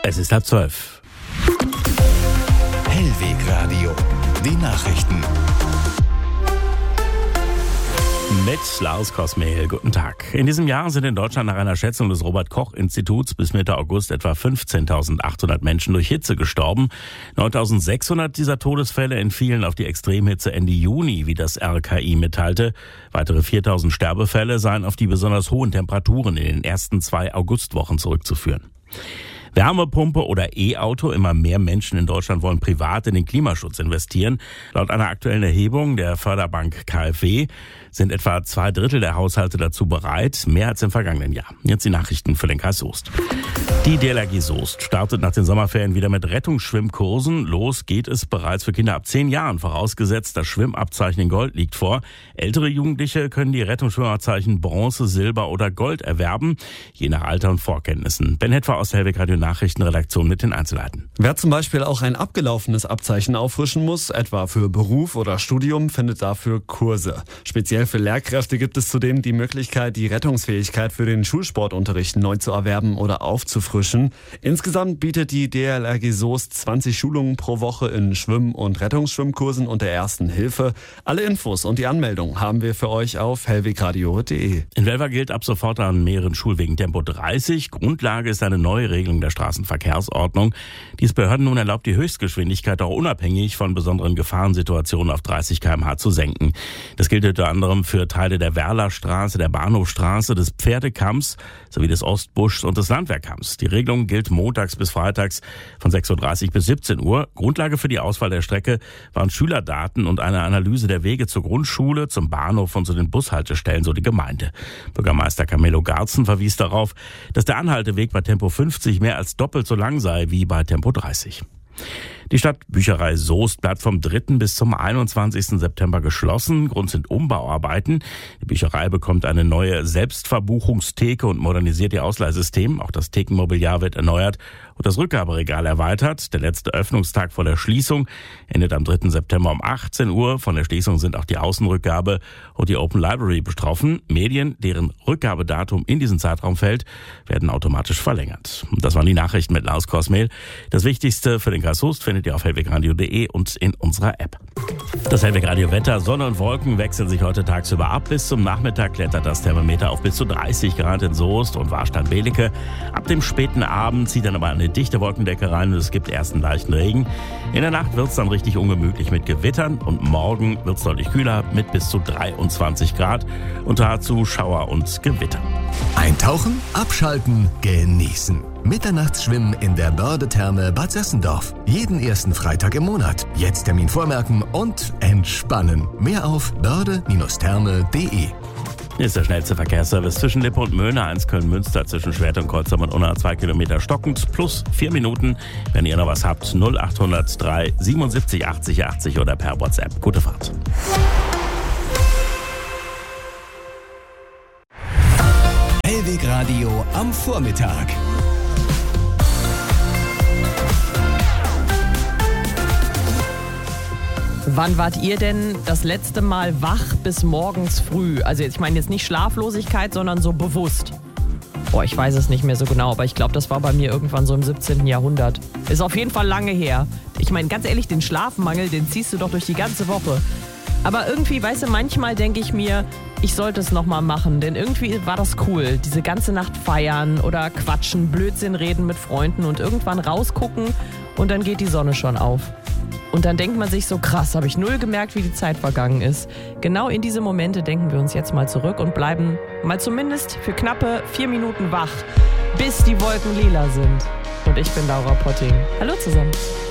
Es ist 11:30. Hellwegradio, die Nachrichten. Mit Lars Kosmehl, guten Tag. In diesem Jahr sind in Deutschland nach einer Schätzung des Robert-Koch-Instituts bis Mitte August etwa 15.800 Menschen durch Hitze gestorben. 9.600 dieser Todesfälle entfielen auf die Extremhitze Ende Juni, wie das RKI mitteilte. Weitere 4.000 Sterbefälle seien auf die besonders hohen Temperaturen in den ersten 2 Augustwochen zurückzuführen. Wärmepumpe oder E-Auto. Immer mehr Menschen in Deutschland wollen privat in den Klimaschutz investieren. Laut einer aktuellen Erhebung der Förderbank KfW sind etwa 2/3 der Haushalte dazu bereit, mehr als im vergangenen Jahr. Jetzt die Nachrichten für den Kreis Soest. Die DLRG Soest startet nach den Sommerferien wieder mit Rettungsschwimmkursen. Los geht es bereits für Kinder ab 10 Jahren, vorausgesetzt das Schwimmabzeichen in Gold liegt vor. Ältere Jugendliche können die Rettungsschwimmabzeichen Bronze, Silber oder Gold erwerben, je nach Alter und Vorkenntnissen. Ben Hetfer aus der Hellwegradio Nachrichtenredaktion mit den Einzelheiten. Wer zum Beispiel auch ein abgelaufenes Abzeichen auffrischen muss, etwa für Beruf oder Studium, findet dafür Kurse. Speziell für Lehrkräfte gibt es zudem die Möglichkeit, die Rettungsfähigkeit für den Schulsportunterricht neu zu erwerben oder aufzufrischen. Insgesamt bietet die DLRG Soest 20 Schulungen pro Woche in Schwimm- und Rettungsschwimmkursen und der Ersten Hilfe. Alle Infos und die Anmeldung haben wir für euch auf hellwegradio.de. In Welver gilt ab sofort an mehreren Schulwegen Tempo 30. Grundlage ist eine neue Regelung der Straßenverkehrsordnung. Dies Behörden nun erlaubt, die Höchstgeschwindigkeit auch unabhängig von besonderen Gefahrensituationen auf 30 km/h zu senken. Das gilt unter anderem für Teile der Werlerstraße, der Bahnhofstraße, des Pferdekamms sowie des Ostbuschs und des Landwehrkamms. Die Regelung gilt montags bis freitags von 6.30 Uhr bis 17 Uhr. Grundlage für die Auswahl der Strecke waren Schülerdaten und eine Analyse der Wege zur Grundschule, zum Bahnhof und zu den Bushaltestellen, so die Gemeinde. Bürgermeister Camillo Garzen verwies darauf, dass der Anhalteweg bei Tempo 50 mehr als doppelt so lang sei wie bei Tempo 30. Die Stadtbücherei Soest bleibt vom 3. bis zum 21. September geschlossen. Grund sind Umbauarbeiten. Die Bücherei bekommt eine neue Selbstverbuchungstheke und modernisiert ihr Ausleihsystem. Auch das Thekenmobiliar wird erneuert und das Rückgaberegal erweitert. Der letzte Öffnungstag vor der Schließung endet am 3. September um 18 Uhr. Von der Schließung sind auch die Außenrückgabe und die Open Library betroffen. Medien, deren Rückgabedatum in diesen Zeitraum fällt, werden automatisch verlängert. Und das waren die Nachrichten mit Lars Kosmehl. Das Wichtigste für den Kreis Soest findet ihr auf hellwegradio.de und in unserer App. Das Hellwegradio-Wetter, Sonne und Wolken wechseln sich heute tagsüber ab. Bis zum Nachmittag klettert das Thermometer auf bis zu 30 Grad in Soest und Warstein-Belecke. Ab dem späten Abend zieht dann aber eine dichte Wolkendecke rein und es gibt erst einen leichten Regen. In der Nacht wird es dann richtig ungemütlich mit Gewittern und morgen wird es deutlich kühler mit bis zu 23 Grad und dazu Schauer und Gewitter. Eintauchen, abschalten, genießen. Mitternachtsschwimmen in der Börde-Therme Bad Sessendorf. Jeden ersten Freitag im Monat. Jetzt Termin vormerken und entspannen. Mehr auf börde-therme.de. Hier ist der schnellste Verkehrsservice zwischen Lippe und Möhne, 1 Köln-Münster, zwischen Schwert und Kolzheim und Unna, 2 Kilometer stockend, plus 4 Minuten. Wenn ihr noch was habt, 0800 3 77 80 80 oder per WhatsApp. Gute Fahrt. Hellwegradio am Vormittag. Wann wart ihr denn das letzte Mal wach bis morgens früh? Also ich meine jetzt nicht Schlaflosigkeit, sondern so bewusst. Ich weiß es nicht mehr so genau, aber ich glaube, das war bei mir irgendwann so im 17. Jahrhundert. Ist auf jeden Fall lange her. Ich meine, ganz ehrlich, den Schlafmangel, den ziehst du doch durch die ganze Woche. Aber irgendwie, weißt du, manchmal denke ich mir, ich sollte es nochmal machen, denn irgendwie war das cool. Diese ganze Nacht feiern oder quatschen, Blödsinn reden mit Freunden und irgendwann rausgucken und dann geht die Sonne schon auf. Und dann denkt man sich so, krass, habe ich null gemerkt, wie die Zeit vergangen ist. Genau in diese Momente denken wir uns jetzt mal zurück und bleiben mal zumindest für knappe 4 Minuten wach, bis die Wolken lila sind. Und ich bin Laura Potting. Hallo zusammen.